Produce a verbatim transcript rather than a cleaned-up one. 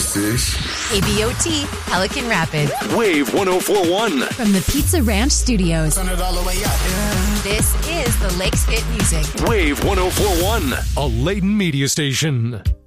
This is A B O T, Pelican Rapids. Wave one oh four point one. From the Pizza Ranch Studios. Turn it all the way up. Yeah. This is the Lakes Hit Music. Wave one oh four point one. A Layton media station.